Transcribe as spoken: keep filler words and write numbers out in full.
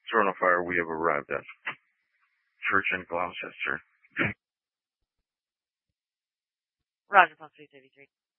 Throne of Fire, we have arrived at. Church in Gloucester. Roger, Pulse three thirty-three.